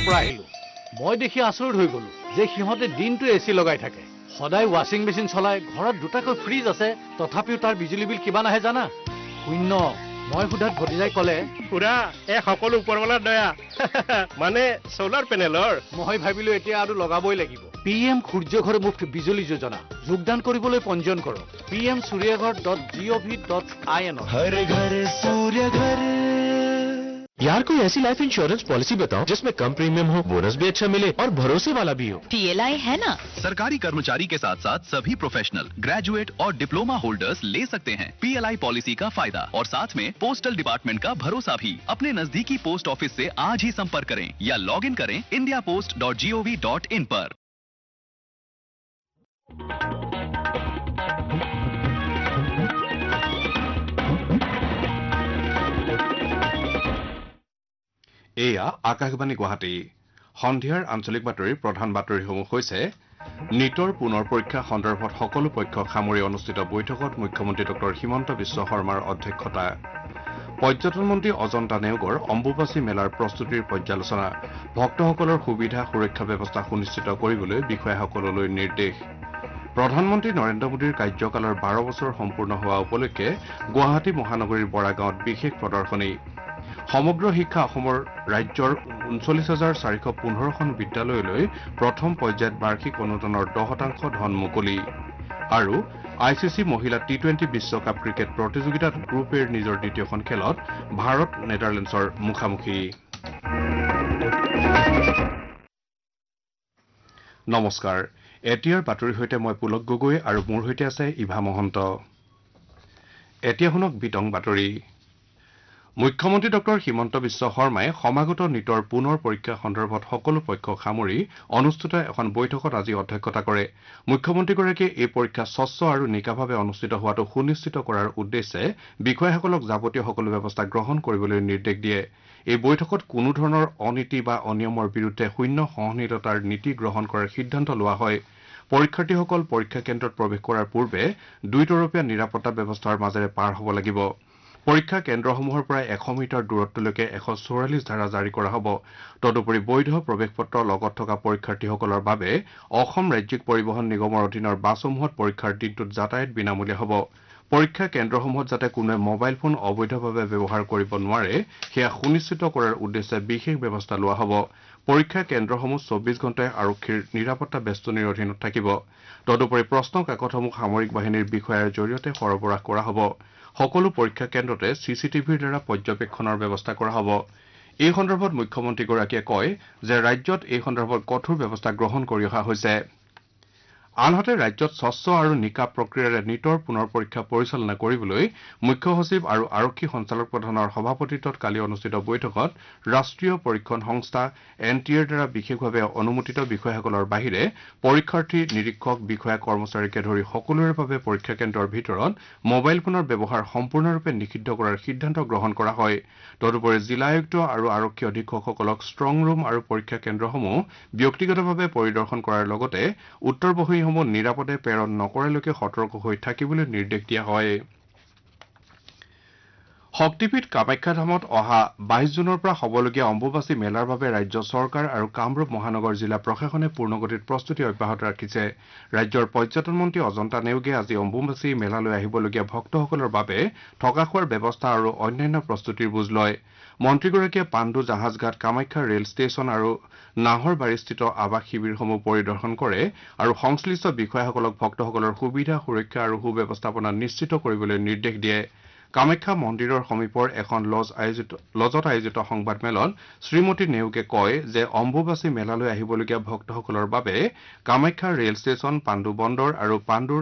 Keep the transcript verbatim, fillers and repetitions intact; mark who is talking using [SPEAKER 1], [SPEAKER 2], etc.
[SPEAKER 1] পৰা আহিলো মই দেখি আচৰিত হৈ গলো যে সিহঁতে দিনটো এচি লগাই থাকে সদায় ৱাশ্বিং মেচিন চলাই ঘৰত দুটাকৈ ফ্ৰিজ আছে তথাপিও তাৰ বিজুলী বিল কিমান আহে জানা শূন্য মই সুধাত ভতিজাই কলে
[SPEAKER 2] পুৰা এই সকলো ওপৰৱালাৰ দয়া মানে সোলাৰ পেনেলৰ
[SPEAKER 1] মই ভাবিলো এতিয়া আৰু লগাবই লাগিব পিএম সূৰ্য ঘৰ মুফ্ত বিজুলী যোজনা যোগদান কৰিবলৈ পঞ্জীয়ন কৰক পিএম সূৰ্যঘৰ ডট জিঅভি ডট আইএন
[SPEAKER 3] हर घर सूर्य घर यार कोई ऐसी लाइफ इंश्योरेंस पॉलिसी बताओ जिसमें कम प्रीमियम हो बोनस भी अच्छा मिले और भरोसे वाला भी हो
[SPEAKER 4] पीएलआई है ना
[SPEAKER 5] सरकारी कर्मचारी के साथ साथ सभी प्रोफेशनल ग्रेजुएट और डिप्लोमा होल्डर्स ले सकते हैं पीएलआई पॉलिसी का फायदा और साथ में पोस्टल डिपार्टमेंट का भरोसा भी अपने नजदीकी पोस्ट ऑफिस से आज ही संपर्क करें या लॉग इन करें India post dot G O V dot in पर
[SPEAKER 6] এয়া আকাশবাণী গুৱাহাটী সন্ধিয়াৰ আঞ্চলিক বাতৰিৰ প্ৰধান বাতৰিসমূহ হৈছে নিটৰ পুনৰ পৰীক্ষা সন্দৰ্ভত সকলো পক্ষক সামৰি অনুষ্ঠিত বৈঠকত মুখ্যমন্ত্ৰী ডক্টৰ হিমন্ত বিশ্ব শৰ্মাৰ অধ্যক্ষতা পৰ্যটন মন্ত্ৰী অজন্তা নেওগৰ অম্বুবাচী মেলাৰ প্ৰস্তুতিৰ পৰ্যালোচনা ভক্তসকলৰ সুবিধা সুৰক্ষা ব্যৱস্থা সুনিশ্চিত কৰিবলৈ বিষয়াসকললৈ নিৰ্দেশ প্ৰধানমন্ত্ৰী নৰেন্দ্ৰ মোদীৰ কাৰ্যকালৰ বাৰ বছৰ সম্পূৰ্ণ হোৱা উপলক্ষে গুৱাহাটী মহানগৰীৰ বৰাগাঁৱত বিশেষ প্ৰদৰ্শনী সমগ্ৰ শিক্ষা অসমৰ ৰাজ্যৰ ঊনচল্লিশ হাজাৰ চাৰিশ পোন্ধৰখন বিদ্যালয়লৈ প্ৰথম পৰ্যায়ত বাৰ্ষিক অনুদানৰ দহ শতাংশ ধন মুকলি আৰু আই চি চি মহিলা টি টুৱেণ্টি বিশ্বকাপ ক্ৰিকেট প্ৰতিযোগিতাত গ্ৰুপ এৰ নিজৰ দ্বিতীয়খন খেলত ভাৰত নেদাৰলেণ্ডছৰ মুখামুখি নমস্কাৰ এতিয়াৰ বাতৰিৰ সৈতে মই পুলক গগৈ আৰু মোৰ সৈতে আছে ইভা মহন্ত এতিয়া শুনক বিতং বাতৰি মুখ্যমন্ত্ৰী ডক্টৰ হিমন্ত বিশ্ব শৰ্মাই সমাগত নিটৰ পুনৰ পৰীক্ষা সন্দৰ্ভত সকলো পক্ষক সামৰি অনুষ্ঠিত এখন বৈঠকত আজি অধ্যক্ষতা কৰে মুখ্যমন্ত্ৰীগৰাকীয়ে এই পৰীক্ষা স্বচ্ছ আৰু নিকাভাৱে অনুষ্ঠিত হোৱাটো সুনিশ্চিত কৰাৰ উদ্দেশ্যে বিষয়াসকলক যাৱতীয় সকলো ব্যৱস্থা গ্ৰহণ কৰিবলৈ নিৰ্দেশ দিয়ে এই বৈঠকত কোনো ধৰণৰ অনীতি বা অনিয়মৰ বিৰুদ্ধে শূন্য সহনশীলতাৰ নীতি গ্ৰহণ কৰাৰ সিদ্ধান্ত লোৱা হয় পৰীক্ষাৰ্থীসকল পৰীক্ষা কেন্দ্ৰত প্ৰৱেশ কৰাৰ পূৰ্বে দুইতৰপীয়া নিৰাপত্তা ব্যৱস্থাৰ মাজেৰে পাৰ হ'ব লাগিব পৰীক্ষা কেন্দ্ৰসমূহৰ পৰা এশ মিটাৰ দূৰত্বলৈকে এশ চৌৰাল্লিছ ধাৰা জাৰি কৰা হ'ব তদুপৰি বৈধ প্ৰৱেশপত্ৰ লগত থকা পৰীক্ষাৰ্থীসকলৰ বাবে অসম ৰাজ্যিক পৰিবহণ নিগমৰ অধীনৰ বাছসমূহত পৰীক্ষাৰ দিনটোত যাতায়াত বিনামূলীয়া হ'ব পৰীক্ষা কেন্দ্ৰসমূহত যাতে কোনোৱে মোবাইল ফোন অবৈধভাৱে ব্যৱহাৰ কৰিব নোৱাৰে সেয়া সুনিশ্চিত কৰাৰ উদ্দেশ্যে বিশেষ ব্যৱস্থা লোৱা হ'ব পৰীক্ষা কেন্দ্ৰসমূহ চৌব্বিছ ঘণ্টাই আৰক্ষীৰ নিৰাপত্তা বেষ্টনীৰ অধীনত থাকিব তদুপৰি প্ৰশ্ন কাকতসমূহ সামৰিক বাহিনীৰ বিষয়াৰ জৰিয়তে সৰবৰাহ কৰা হ'ব সকলো পৰীক্ষা কেন্দ্ৰতে চিচিটিভিৰ দ্বাৰা পৰ্যবেক্ষণৰ ব্যৱস্থা কৰা হ'ব এই সন্দৰ্ভত মুখ্যমন্ত্ৰীগৰাকীয়ে কয় যে ৰাজ্যত এই সন্দৰ্ভত কঠোৰ ব্যৱস্থা গ্ৰহণ কৰি অহা হৈছে আনহাতে ৰাজ্যত স্বচ্ছ আৰু নিকা প্ৰক্ৰিয়াৰে নিটৰ পুনৰ পৰীক্ষা পৰিচালনা কৰিবলৈ মুখ্য সচিব আৰু আৰক্ষী সঞ্চালক প্ৰধানৰ সভাপতিত্বত কালি অনুষ্ঠিত বৈঠকত ৰাষ্ট্ৰীয় পৰীক্ষণ সংস্থা এন টি এৰ দ্বাৰা বিশেষভাৱে অনুমোদিত বিষয়াসকলৰ বাহিৰে পৰীক্ষাৰ্থী নিৰীক্ষক বিষয়া কৰ্মচাৰীকে ধৰি সকলোৰে বাবে পৰীক্ষা কেন্দ্ৰৰ ভিতৰত মোবাইল ফোনৰ ব্যৱহাৰ সম্পূৰ্ণৰূপে নিষিদ্ধ কৰাৰ সিদ্ধান্ত গ্ৰহণ কৰা হয় তদুপৰি জিলা আয়ুক্ত আৰু আৰক্ষী অধীক্ষকসকলক ষ্ট্ৰং ৰুম আৰু পৰীক্ষা কেন্দ্ৰসমূহ ব্যক্তিগতভাৱে পৰিদৰ্শন কৰাৰ লগতে উত্তৰ সমূহ নিৰাপদে প্ৰেৰণ নকৰালৈকে সতৰ্ক হৈ থাকিবলৈ নিৰ্দেশ দিয়া হয় শক্তিপীঠ কামাখ্যা ধামত অহা বাইশ জুনৰ পৰা হ'বলগীয়া অম্বুবাচী মেলাৰ বাবে ৰাজ্য চৰকাৰ আৰু কামৰূপ মহানগৰ জিলা প্ৰশাসনে পূৰ্ণগতিত প্ৰস্তুতি অব্যাহত ৰাখিছে ৰাজ্যৰ পৰ্যটন মন্ত্ৰী অজন্তা নেওগে আজি অম্বুবাচী মেলালৈ আহিবলগীয়া ভক্তসকলৰ বাবে থকা খোৱাৰ ব্যৱস্থা আৰু অন্যান্য প্ৰস্তুতিৰ বুজ লয় মন্ত্ৰীগৰাকীয়ে পাণ্ডু জাহাজঘাট কামাখ্যা ৰেল ষ্টেচন আৰু নাহৰবাৰীস্থিত আৱাস শিবিৰসমূহ পৰিদৰ্শন কৰে আৰু সংশ্লিষ্ট বিষয়াসকলক ভক্তসকলৰ সুবিধা সুৰক্ষা আৰু সুব্যৱস্থাপনা নিশ্চিত কৰিবলৈ নিৰ্দেশ দিয়ে কামাখ্যা মন্দিৰৰ সমীপৰ এখন লজ আয়োজিত লজত আয়োজিত সংবাদ মেলত শ্ৰীমতী নেওগে কয় যে অম্বুবাচী মেলালৈ আহিবলগীয়া ভক্তসকলৰ বাবে কামাখ্যা ৰেল ষ্টেচন পাণ্ডু বন্দৰ আৰু পাণ্ডুৰ